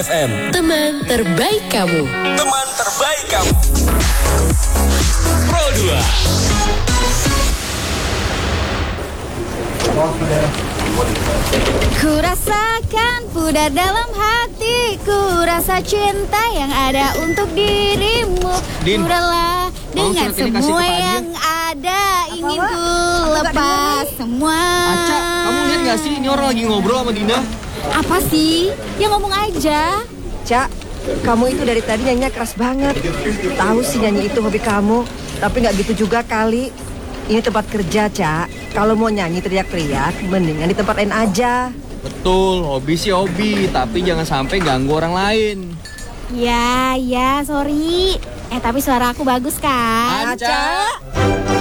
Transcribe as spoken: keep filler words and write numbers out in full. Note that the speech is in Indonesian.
F M. Teman terbaik kamu. Teman terbaik kamu. Pro dua. Ku rasakan pudar dalam hatiku, rasa cinta yang ada untuk dirimu. Din, Ku rela dengan semua yang ada, ingin ku lepas semua. Aca, kamu lihat gak sih ini orang lagi ngobrol sama Dina? Apa sih? Ya ngomong aja. Cak, kamu itu dari tadi nyanyinya keras banget. Tahu sih nyanyi itu hobi kamu, tapi nggak gitu juga kali. Ini tempat kerja, Cak. Kalau mau nyanyi teriak-teriak, mendingan di tempat lain aja. Betul, hobi sih hobi, tapi jangan sampai ganggu orang lain. Ya, ya, sorry. Eh, tapi suara aku bagus kan? Aca.